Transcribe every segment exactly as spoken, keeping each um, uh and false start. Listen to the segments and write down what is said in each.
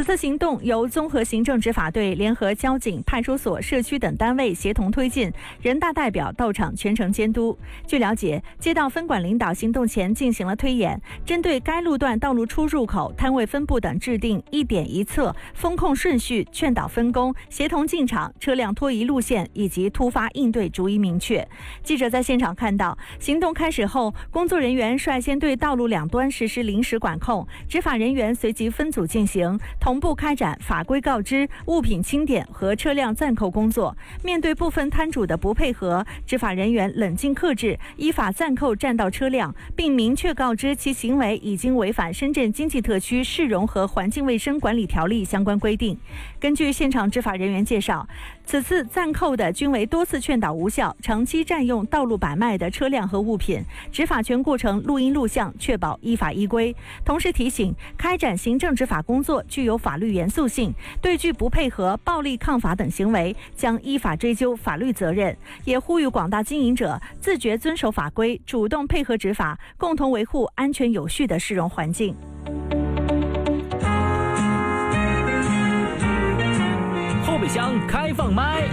此次行动由综合行政执法队联合交警、派出所、社区等单位协同推进，人大代表到场全程监督。据了解，街道分管领导行动前进行了推演，针对该路段道路出入口、摊位分布等制定一点一策、风控顺序、劝导分工、协同进场、车辆拖移路线以及突发应对逐一明确。记者在现场看到，行动开始后，工作人员率先对道路两端实施临时管控，执法人员随即分组进行，同步开展法规告知、物品清点和车辆暂扣工作。面对部分摊主的不配合，执法人员冷静克制，依法暂扣占道车辆，并明确告知其行为已经违反深圳经济特区市容和环境卫生管理条例相关规定。根据现场执法人员介绍，此次暂扣的均为多次劝导无效、长期占用道路摆卖的车辆和物品，执法全过程录音录像，确保依法依规。同时提醒，开展行政执法工作具有法律严肃性，对具不配合、暴力抗法等行为，将依法追究法律责任。也呼吁广大经营者自觉遵守法规，主动配合执法，共同维护安全有序的市容环境。 后备箱开放麦。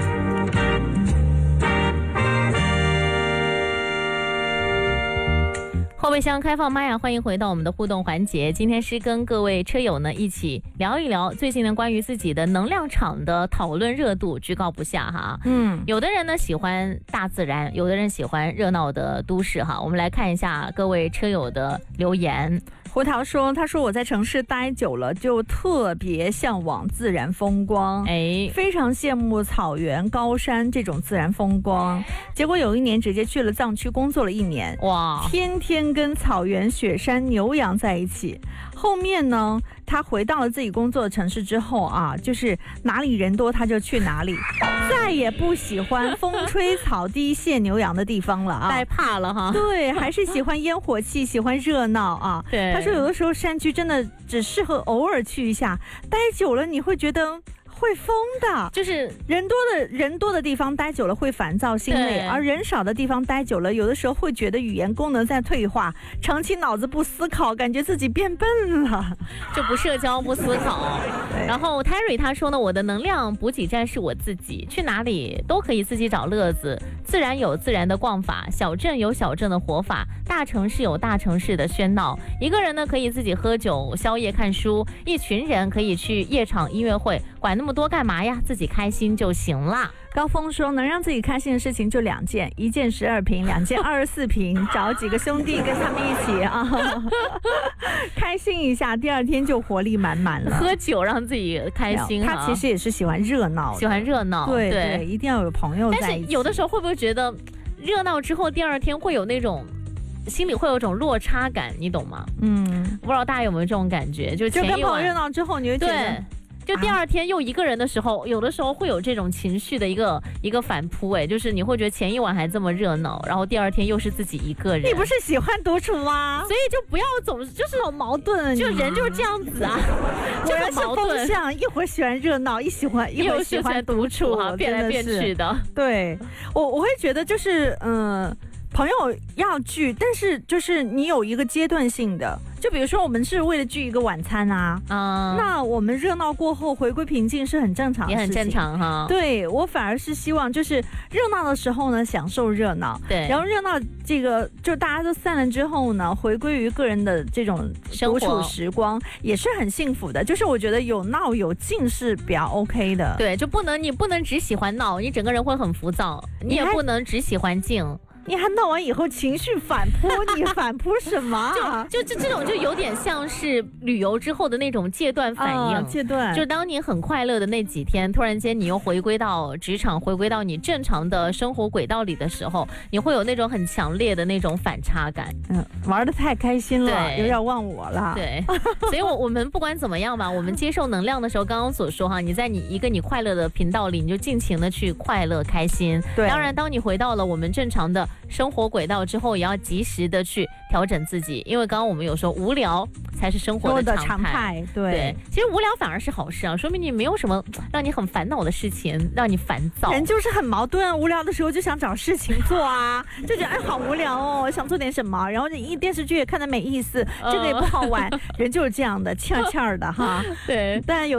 后备箱开放麦啊，欢迎回到我们的互动环节。今天是跟各位车友呢一起聊一聊最近呢关于自己的能量场的讨论热度居高不下哈。嗯，有的人呢喜欢大自然，有的人喜欢热闹的都市哈。我们来看一下各位车友的留言。 胡桃说：“他说我在城市待久了，就特别向往自然风光，哎，非常羡慕草原、高山这种自然风光。结果有一年直接去了藏区工作了一年，哇，天天跟草原、雪山、牛羊在一起。后面呢，他回到了自己工作的城市之后啊，就是哪里人多他就去哪里，再也不喜欢风吹草低见牛羊的地方了啊， 害怕了哈。 对，还是喜欢烟火气，喜欢热闹啊。对。”他说有的时候山区真的只适合偶尔去一下，待久了你会觉得会疯的， 就是人多的人多的地方待久了会烦躁心累，而人少的地方待久了，有的时候会觉得语言功能在退化，长期脑子不思考，感觉自己变笨了， 就不社交不思考。然后 Terry 他说呢，我的能量补给站是我自己，去哪里都可以自己找乐子，自然有自然的逛法，小镇有小镇的活法，大城市有大城市的喧闹。一个人呢可以自己喝酒宵夜看书，一群人可以去夜场音乐会，管那么多干嘛呀？自己开心就行啦。 高峰说，能让自己开心的事情就两件，一件十二瓶，两件二十四瓶，找几个兄弟跟他们一起啊，开心一下，第二天就活力满满了。 喝酒让自己开心， 他其实也是喜欢热闹， 喜欢热闹， 对 对, 对，一定要有朋友在一起。 但是有的时候会不会觉得热闹之后第二天会有那种心里会有种落差感，你懂吗？嗯，不知道大家有没有这种感觉，就前一晚就跟朋友热闹之后，你会觉得。 就第二天又一个人的时候，啊、有的时候会有这种情绪的一个一个反扑，哎，就是你会觉得前一晚还这么热闹，然后第二天又是自己一个人。 你不是喜欢独处吗？ 所以就不要总就是好矛盾， 就人就是这样子啊， 就很矛盾。像一会儿喜欢热闹，一喜欢一会儿喜欢独处啊，变来变去的。 对，我我会觉得就是嗯、呃，朋友要聚，但是就是你有一个阶段性的。就比如说我们是为了聚一个晚餐啊，嗯，那我们热闹过后回归平静是很正常的事情， 也很正常哈。 对，我反而是希望就是热闹的时候呢享受热闹，对，然后热闹这个就大家都散了之后呢，回归于个人的这种独处时光也是很幸福的。就是我觉得有闹有静是比较 OK 的， 对，就不能你不能只喜欢闹，你整个人会很浮躁，你也不能只喜欢静。 你还闹完以后情绪反扑，你反扑什么、啊？ 就就这这种就有点像是旅游之后的那种戒断反应。 哦、戒断， 就当你很快乐的那几天，突然间你又回归到职场，回归到你正常的生活轨道里的时候，你会有那种很强烈的那种反差感。 嗯，玩得太开心了，有点忘我了。 对，所以我我们不管怎么样吧，我们接受能量的时候，刚刚所说哈，你在你一个你快乐的频道里，你就尽情的去快乐开心。对，当然当你回到了我们正常的生活轨道之后，也要及时的去调整自己，因为刚刚我们有说无聊才是生活的常态。 常态 对, 对，其实无聊反而是好事啊，说明你没有什么让你很烦恼的事情，让你烦躁。 人就是很矛盾，无聊的时候就想找事情做啊，就觉得哎好无聊哦，想做点什么，然后一电视剧也看得没意思，这个也不好玩，人就是这样的，欠欠的哈。 对， 但有。